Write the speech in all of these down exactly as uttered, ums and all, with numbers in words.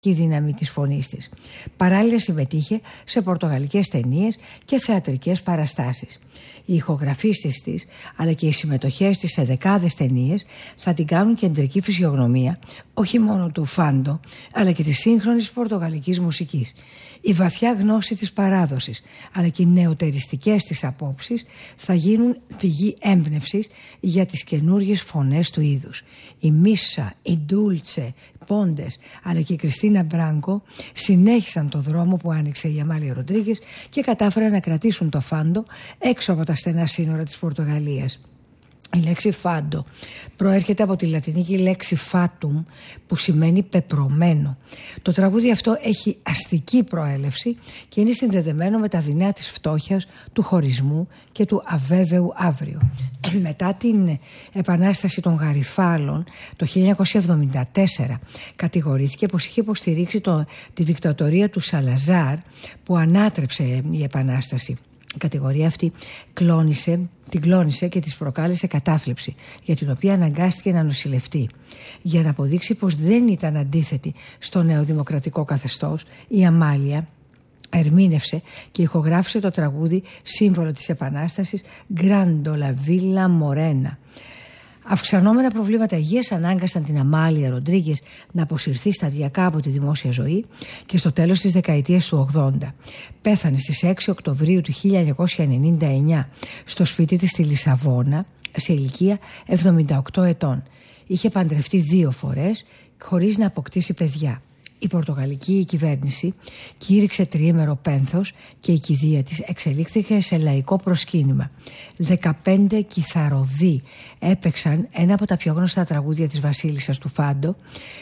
η δύναμη της φωνής της. Παράλληλα συμμετείχε σε πορτογαλικές ταινίες και θεατρικές παραστάσεις. Οι ηχογραφήσεις της αλλά και οι συμμετοχές της σε δεκάδες ταινίες θα την κάνουν κεντρική φυσιογνωμία όχι μόνο του φάντο αλλά και της σύγχρονης πορτογαλικής μουσικής. Η βαθιά γνώση της παράδοσης αλλά και οι νεοτεριστικές της απόψεις θα γίνουν πηγή έμπνευσης για τις καινούργιες φωνές του είδους. Η Μίσα, η Ντούλτσε, Πόντες αλλά και η Κριστίνα Μπράνκο συνέχισαν το δρόμο που άνοιξε η Αμάλια Ροντρίγκες και κατάφεραν να κρατήσουν το φάντο έξω από τα στενά σύνορα της Πορτογαλίας. Η λέξη φάντο προέρχεται από τη λατινική λέξη fatum που σημαίνει πεπρωμένο. Το τραγούδι αυτό έχει αστική προέλευση και είναι συνδεδεμένο με τα δεινά της φτώχειας, του χωρισμού και του αβέβαιου αύριο. Μετά την επανάσταση των Γαριφάλων το χίλια εννιακόσια εβδομήντα τέσσερα κατηγορήθηκε πως είχε υποστηρίξει το, τη δικτατορία του Σαλαζάρ που ανάτρεψε η επανάσταση. Η κατηγορία αυτή κλώνησε, την κλώνησε και της προκάλεσε κατάθλιψη, για την οποία αναγκάστηκε να νοσηλευτεί. Για να αποδείξει πως δεν ήταν αντίθετη στο νεοδημοκρατικό καθεστώς, η Αμάλια ερμήνευσε και ηχογράφησε το τραγούδι σύμβολο της Επανάστασης «Γκράντολα Βίλα Μορένα». Αυξανόμενα προβλήματα υγείας ανάγκασαν την Αμάλια Ροντρίγκες να αποσυρθεί σταδιακά από τη δημόσια ζωή και στο τέλος της δεκαετίας του ογδόντα. Πέθανε στις έξι Οκτωβρίου του χίλια εννιακόσια ενενήντα εννιά στο σπίτι της στη Λισαβόνα σε ηλικία εβδομήντα οκτώ ετών. Είχε παντρευτεί δύο φορές χωρίς να αποκτήσει παιδιά. Η πορτογαλική κυβέρνηση κήρυξε τριήμερο πένθος και η κηδεία της εξελίχθηκε σε λαϊκό προσκύνημα. Δεκαπέντε κιθαροδοί έπαιξαν ένα από τα πιο γνωστά τραγούδια της βασίλισσας του φάντο,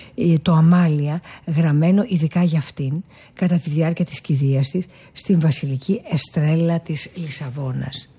το Αμάλια, γραμμένο ειδικά για αυτήν κατά τη διάρκεια της κηδείας της στην βασιλική εστρέλα της Λισαβόνας.